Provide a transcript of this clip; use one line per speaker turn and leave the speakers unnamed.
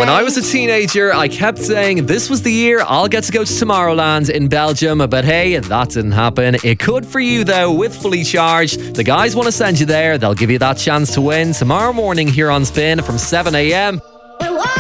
When I was a teenager, I kept saying this was the year I'll get to go to Tomorrowland in Belgium, but hey, that didn't happen. It could for you though, with Fully Charged. The guys want to send you there. They'll give you that chance to win tomorrow morning here on Spin from 7 a.m.